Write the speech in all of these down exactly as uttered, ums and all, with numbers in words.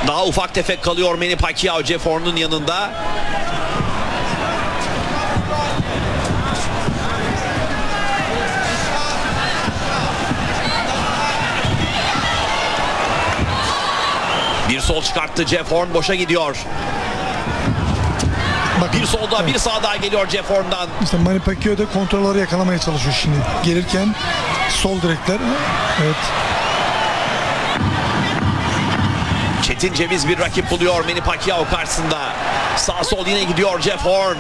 Daha ufak tefek kalıyor Manny Pacquiao Jeff Horn'un yanında. Bir sol çıkarttı Jeff Horn, boşa gidiyor. Bakın, bir solda evet. bir sağ daha geliyor Jeff Horn'dan. İşte Manny Pacquiao da kontrolleri yakalamaya çalışıyor şimdi. Gelirken sol direkler. Evet. Çetin Ceviz bir rakip buluyor Manny Pacquiao karşısında. Sağ sol yine gidiyor Jeff Horn.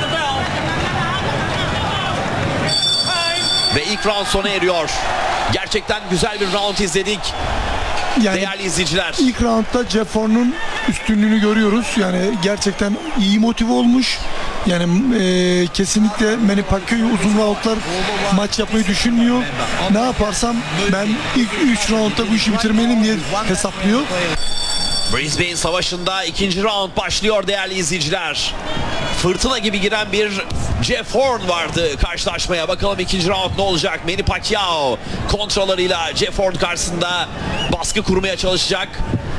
Ve ilk round sona eriyor. Gerçekten güzel bir round izledik. Yani değerli izleyiciler. İlk roundda Jeff Horn'un üstünlüğünü görüyoruz. Yani gerçekten iyi motive olmuş. Yani e, kesinlikle Manny Pacquiao uzun roundlar maç yapmayı düşünmüyor. Ne yaparsam ben ilk üç roundda bu işi bitirmeliyim diye hesaplıyor. Brisbane Savaşı'nda ikinci round başlıyor değerli izleyiciler. Fırtına gibi giren bir Jeff Horn vardı karşılaşmaya. Bakalım ikinci round ne olacak? Manny Pacquiao kontrollarıyla Jeff Horn karşısında baskı kurmaya çalışacak.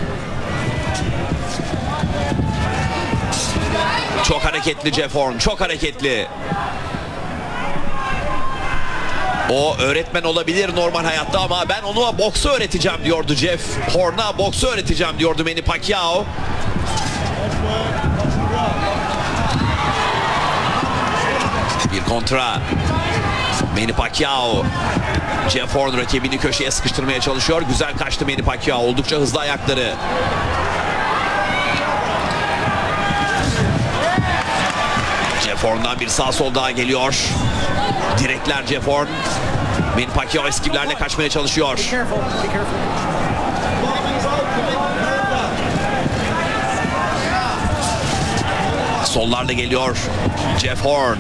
Çok hareketli Jeff Horn, çok hareketli. O öğretmen olabilir normal hayatta ama ben ona boksu öğreteceğim diyordu Jeff Horn'a. Boksu öğreteceğim diyordu Manny Pacquiao. Bir kontra. Manny Pacquiao. Jeff Horn rakibini köşeye sıkıştırmaya çalışıyor. Güzel kaçtı Manny Pacquiao. Oldukça hızlı ayakları. Jeff Horn'dan bir sağ sol daha geliyor. Direkler Jeff Horn. Manny Pacquiao eskivlerle kaçmaya çalışıyor. Sollarla geliyor Jeff Horn.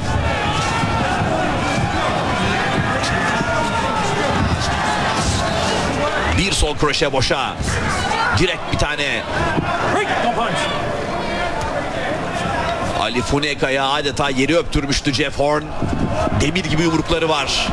Bir sol kroşe boşa. Direkt bir tane. Ali Funeka'ya adeta yeri öptürmüştü Jeff Horn. Demir gibi yumrukları var.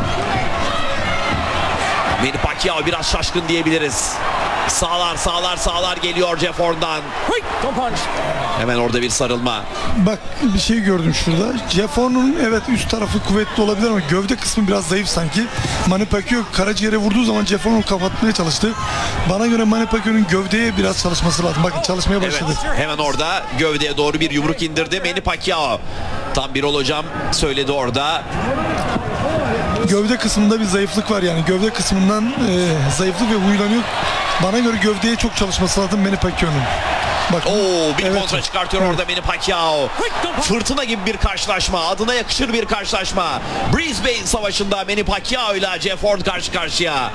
Manny Pacquiao biraz şaşkın diyebiliriz. Sağlar sağlar sağlar geliyor Jeff Horn'dan. Hemen orada bir sarılma. Bak bir şey gördüm şurada. Jeff Horn'un evet üst tarafı kuvvetli olabilir ama gövde kısmı biraz zayıf sanki. Manny Pacquiao karaciğere vurduğu zaman Jeff Horn'u kapatmaya çalıştı. Bana göre Manny Pacquiao'nun gövdeye biraz çalışması lazım. Bakın çalışmaya başladı. Evet, hemen orada gövdeye doğru bir yumruk indirdi Manny Pacquiao. Tam Birol hocam söyledi orada. Gövde kısmında bir zayıflık var yani. Gövde kısmından e, zayıflık ve huylanıyor. Bana göre gövdeye çok çalışması lazım Manny Pacquiao'nun. Bak. Oo, bir evet. kontra çıkartıyor evet. Orada Manny Pacquiao. Fırtına gibi bir karşılaşma. Adına yakışır bir karşılaşma. Brisbane Savaşı'nda Manny Pacquiao ile Jeff Horn karşı karşıya.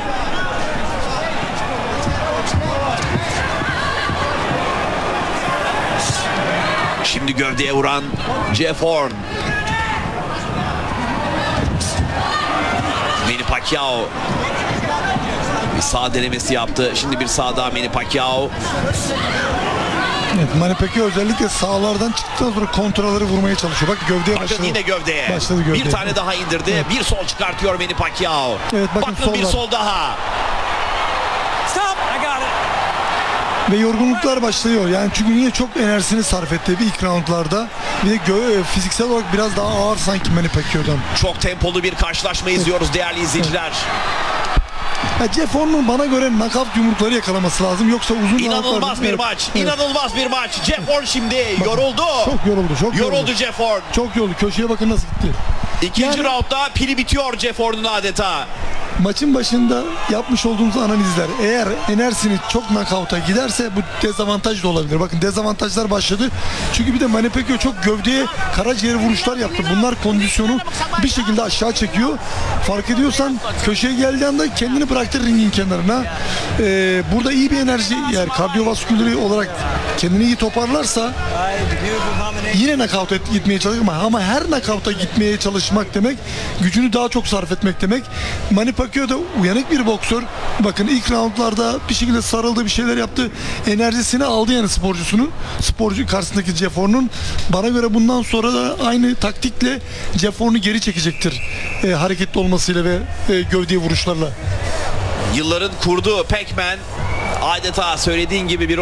Şimdi gövdeye vuran Jeff Horn. Manny Pacquiao bir sağ denemesi yaptı. Şimdi bir sağ daha Manny Pacquiao. Evet, Manny Pacquiao özellikle sağlardan çıktıktan sonra kontraları vurmaya çalışıyor. Bak gövdeye bakın başladı. Yine gövdeye. Başladı gövdeye. Bir tane daha indirdi. Evet. Bir sol çıkartıyor Manny Pacquiao. Evet, bakın, bakın bir sollar. sol daha. Stop! I got it. Ve yorgunluklar başlıyor. Yani çünkü niye çok enerjisini sarf etti bir ilk roundlarda. Bir de gö- fiziksel olarak biraz daha ağır sanki Manny Pacquiao'dan. Çok tempolu bir karşılaşma izliyoruz evet. Değerli izleyiciler. Ya Jeff Horn'un bana göre knockout yumrukları yakalaması lazım. Yoksa uzun İnanılmaz bir evet. maç. Evet. İnanılmaz bir maç. Jeff Horn şimdi Bakın, yoruldu. Çok yoruldu. Çok yoruldu. Yoruldu Jeff Horn. Çok yoruldu. Köşeye bakın nasıl gitti. İkinci yani, roundda pili bitiyor Jeff Horn'un adeta. Maçın başında yapmış olduğumuz analizler eğer enerjisini çok knockout'a giderse bu dezavantaj da olabilir. Bakın dezavantajlar başladı. Çünkü bir de Manny Pacquiao çok gövdeye karaciğer vuruşlar yaptı. Bunlar kondisyonu bir şekilde aşağı çekiyor. Fark ediyorsan köşeye geldiği anda kendini bıraktı ringin kenarına. Ee, burada iyi bir enerji yani kardiyovasküleri olarak kendini iyi toparlarsa yine knockout'a gitmeye çalışır ama her knockout'a gitmeye çalışmak demek gücünü daha çok sarf etmek demek. Manny Pacquiao da uyanık bir boksör. Bakın ilk roundlarda bir şekilde sarıldı, bir şeyler yaptı. Enerjisini aldı yani sporcusunun. Sporcu karşısındaki Jeff Horn'un. Bana göre bundan sonra da aynı taktikle Jeff Horn'u geri çekecektir. E, hareketli olmasıyla ve e, gövdeye vuruşlarla. Yılların kurduğu Pac-Man adeta söylediğin gibi bir